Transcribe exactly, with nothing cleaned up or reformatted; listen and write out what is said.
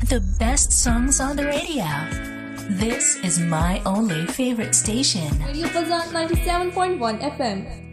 The best songs on the radio. This is my only favorite station. Radio Fazan ninety-seven point one F M.